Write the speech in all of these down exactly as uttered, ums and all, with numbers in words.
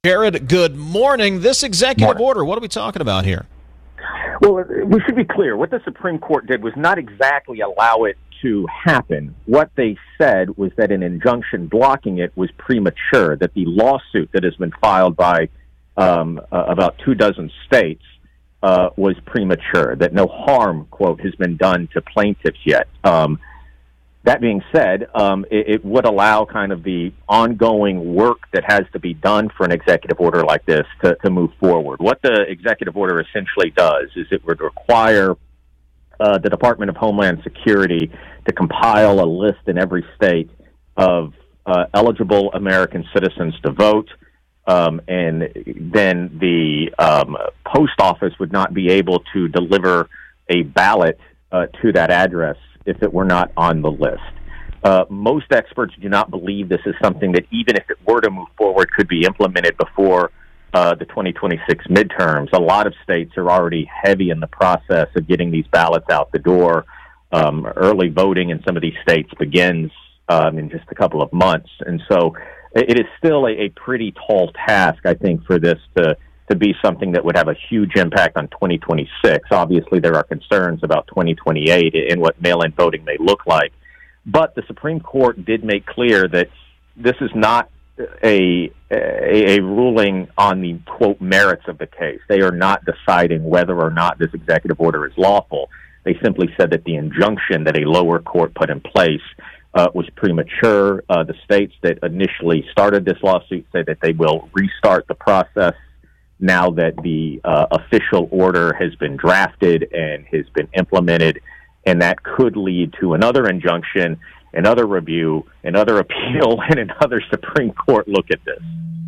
Jared, good morning. This executive Morning. order, what are we talking about here? Well, we should be clear. What the Supreme Court did was not exactly allow it to happen. What they said was that an injunction blocking it was premature, that the lawsuit that has been filed by um, uh, about two dozen states uh, was premature, that no harm, quote, has been done to plaintiffs yet. Um, that being said, um, it, it would allow kind of the ongoing work that has to be done for an executive order like this to, to move forward. What the executive order essentially does is it would require uh, the Department of Homeland Security to compile a list in every state of uh, eligible American citizens to vote, um, and then the um, post office would not be able to deliver a ballot uh, to that address if it were not on the list. Uh, most experts do not believe this is something that, even if it were to move forward, could be implemented before uh, the twenty twenty-six midterms. A lot of states are already heavy in the process of getting these ballots out the door. Um, early voting in some of these states begins um, in just a couple of months. And so it is still a, a pretty tall task, I think, for this to to be something that would have a huge impact on twenty twenty-six. Obviously, there are concerns about twenty twenty-eight and what mail-in voting may look like. But the Supreme Court did make clear that this is not a, a, a ruling on the, quote, merits of the case. They are not deciding whether or not this executive order is lawful. They simply said that the injunction that a lower court put in place uh, was premature. Uh, the states that initially started this lawsuit say that they will restart the process now that the uh, official order has been drafted and has been implemented, and that could lead to another injunction, another review, another appeal, and another Supreme Court look at this.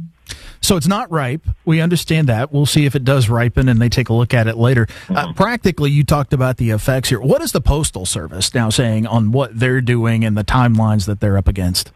So it's not ripe. We understand that. We'll see if it does ripen and they take a look at it later. Mm-hmm. Uh, practically, you talked about the effects here. What is the Postal Service now saying on what they're doing and the timelines that they're up against?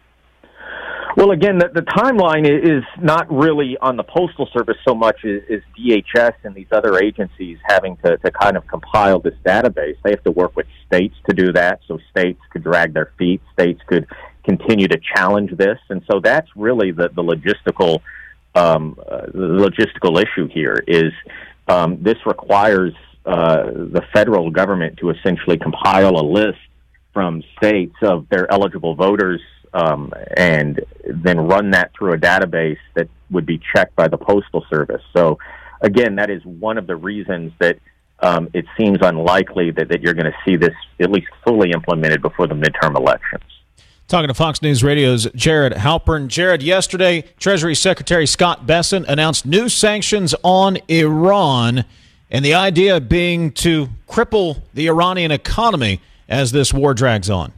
Well, again, the, the timeline is not really on the Postal Service so much as, as D H S and these other agencies having to, to kind of compile this database. They have to work with states to do that, so states could drag their feet. States could continue to challenge this. And so that's really the, the logistical um, uh, the logistical issue here is um, this requires uh, the federal government to essentially compile a list from states of their eligible voters Um, and then run that through a database that would be checked by the Postal Service. So, again, that is one of the reasons that um, it seems unlikely that, that you're going to see this at least fully implemented before the midterm elections. Talking to Fox News Radio's Jared Halpern. Jared, yesterday, Treasury Secretary Scott Bessent announced new sanctions on Iran, and the idea being to cripple the Iranian economy as this war drags on.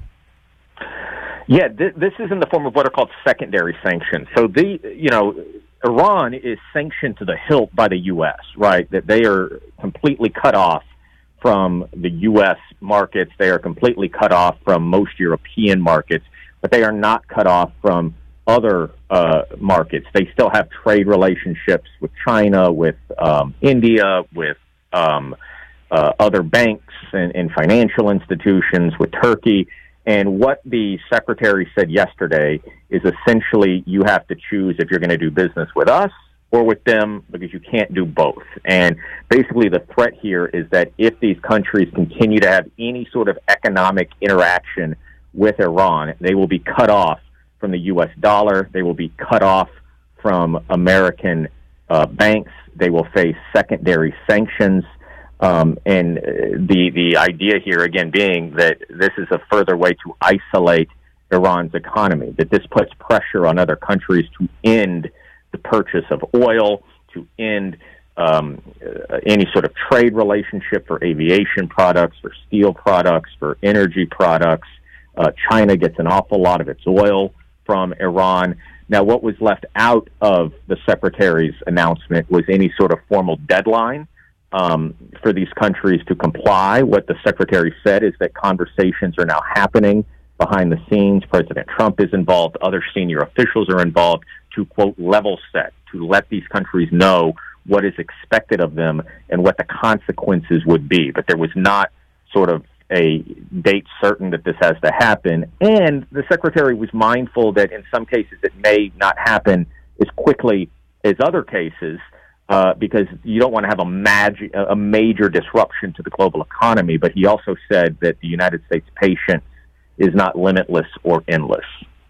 Yeah, th- this is in the form of what are called secondary sanctions. So the, you know, Iran is sanctioned to the hilt by the U S, right? That they are completely cut off from the U S markets. They are completely cut off from most European markets, but they are not cut off from other uh, markets. They still have trade relationships with China, with um, India, with um, uh, other banks and, and financial institutions, with Turkey. And what the secretary said yesterday is essentially you have to choose if you're going to do business with us or with them, because you can't do both. And basically the threat here is that if these countries continue to have any sort of economic interaction with Iran, they will be cut off from the U S dollar. They will be cut off from American uh, banks. They will face secondary sanctions. Um, and the the idea here, again, being that this is a further way to isolate Iran's economy, that this puts pressure on other countries to end the purchase of oil, to end um, any sort of trade relationship for aviation products, for steel products, for energy products. Uh, China gets an awful lot of its oil from Iran. Now, what was left out of the secretary's announcement was any sort of formal deadline Um, for these countries to comply. What the secretary said is that conversations are now happening behind the scenes. President Trump is involved. Other senior officials are involved to, quote, level set, to let these countries know what is expected of them and what the consequences would be. But there was not sort of a date certain that this has to happen. And the secretary was mindful that in some cases it may not happen as quickly his other cases uh, because you don't want to have a, mag- a major disruption to the global economy. But he also said that the United States patience is not limitless or endless.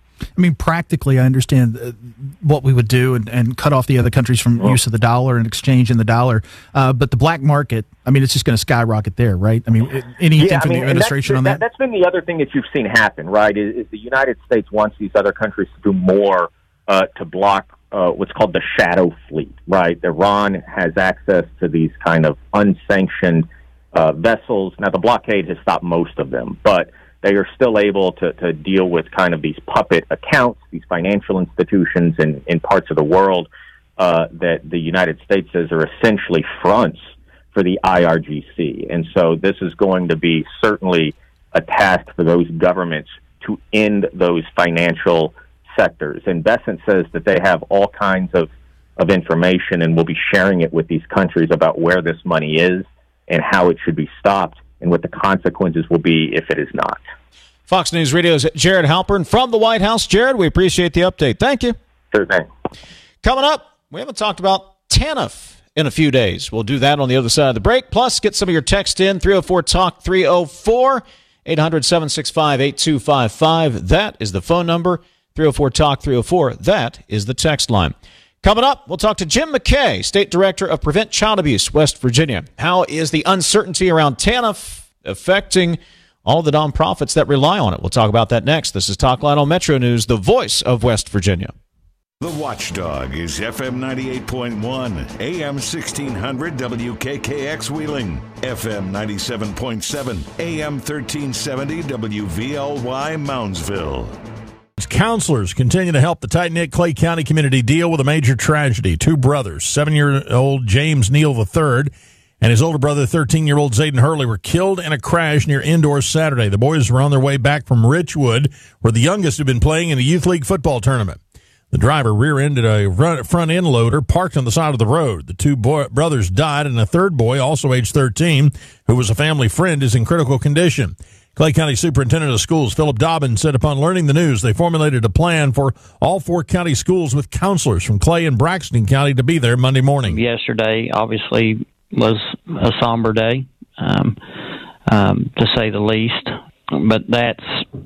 I mean, practically, I understand uh, what we would do and, and cut off the other countries from well, use of the dollar and exchange in the dollar. Uh, but the black market, I mean, it's just going to skyrocket there, right? I mean, anything yeah, from I mean, the administration on that, that? That's been the other thing that you've seen happen, right, is, is the United States wants these other countries to do more uh, to block uh, what's called the shadow fleet, right? Iran has access to these kind of unsanctioned uh, vessels. Now, the blockade has stopped most of them, but they are still able to, to deal with kind of these puppet accounts, these financial institutions in, in parts of the world uh, that the United States says are essentially fronts for the I R G C. And so this is going to be certainly a task for those governments to end those financial sectors. And Bessent says that they have all kinds of, of information and will be sharing it with these countries about where this money is and how it should be stopped, and what the consequences will be if it is not. Fox News Radio's Jared Halpern from the White House. Jared, we appreciate the update. Thank you. Sure thing. Coming up, we haven't talked about TANF in a few days. We'll do that on the other side of the break. Plus, get some of your text in, three oh four talk three oh four, eight hundred, seven six five, eight two five five. That is the phone number, three oh four talk three oh four. That is the text line. Coming up, we'll talk to Jim McKay, State Director of Prevent Child Abuse, West Virginia. How is the uncertainty around TANF affecting all the nonprofits that rely on it? We'll talk about that next. This is Talk Line on Metro News, the voice of West Virginia. The Watchdog is F M ninety-eight point one, A M sixteen hundred W K K X Wheeling, F M ninety-seven point seven, A M thirteen seventy W V L Y Moundsville. Counselors continue to help the tight-knit Clay County community deal with a major tragedy. Two brothers, seven-year-old James Neal the third and his older brother, thirteen-year-old Zayden Hurley, were killed in a crash near Indoor Saturday. The boys were on their way back from Richwood, where the youngest had been playing in a youth league football tournament. The driver rear-ended a front-end loader parked on the side of the road. The two boy- brothers died, and a third boy, also age thirteen, who was a family friend, is in critical condition. Clay County Superintendent of Schools Philip Dobbins said upon learning the news, they formulated a plan for all four county schools with counselors from Clay and Braxton County to be there Monday morning. Yesterday, obviously, was a somber day, um, um, to say the least. But that's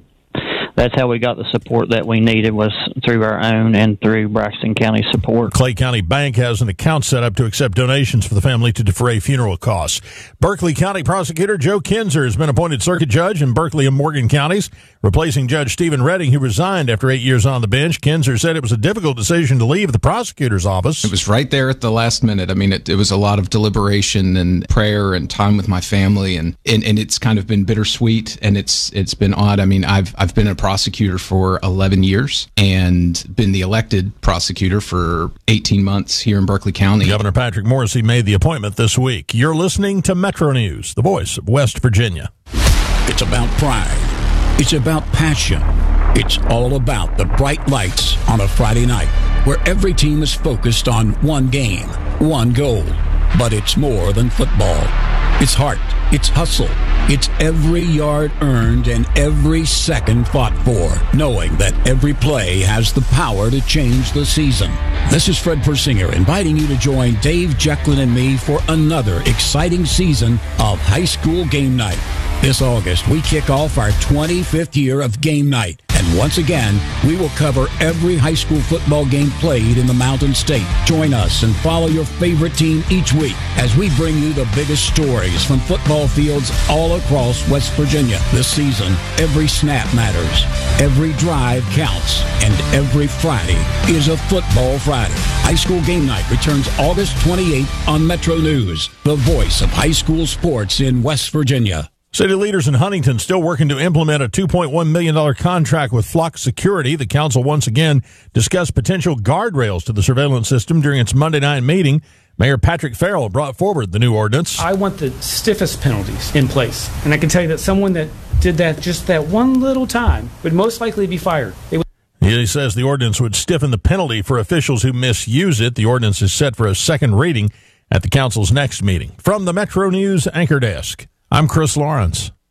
that's how we got the support that we needed, was through our own and through Braxton County support. Clay County Bank has an account set up to accept donations for the family to defray funeral costs. Berkeley County Prosecutor Joe Kinzer has been appointed circuit judge in Berkeley and Morgan counties, replacing Judge Stephen Redding, who resigned after eight years on the bench. Kinzer said it was a difficult decision to leave the prosecutor's office. It was right there at the last minute. I mean, it, it was a lot of deliberation and prayer and time with my family, and, and, and it's kind of been bittersweet, and it's it's been odd. I mean, I've I've been a prosecutor for eleven years and been the elected prosecutor for eighteen months here in Berkeley County. Governor Patrick Morrisey made the appointment this week. You're listening to Metro News, the voice of West Virginia. It's about pride. It's about passion. It's all about the bright lights on a Friday night, where every team is focused on one game, one goal. But it's more than football. It's heart. It's hustle. It's every yard earned and every second fought for, knowing that every play has the power to change the season. This is Fred Persinger inviting you to join Dave Jecklin and me for another exciting season of High School Game Night. This August, we kick off our twenty-fifth year of Game Night. And once again, we will cover every high school football game played in the Mountain State. Join us and follow your favorite team each week as we bring you the biggest stories from football fields all across West Virginia. This season, every snap matters, every drive counts, and every Friday is a Football Friday. High School Game Night returns August twenty-eighth on Metro News, the voice of high school sports in West Virginia. City leaders in Huntington still working to implement a two point one million dollars contract with Flock Security. The council once again discussed potential guardrails to the surveillance system during its Monday night meeting. Mayor Patrick Farrell brought forward the new ordinance. I want the stiffest penalties in place. And I can tell you that someone that did that just that one little time would most likely be fired. They would- He says the ordinance would stiffen the penalty for officials who misuse it. The ordinance is set for a second reading at the council's next meeting. From the Metro News Anchor Desk, I'm Chris Lawrence.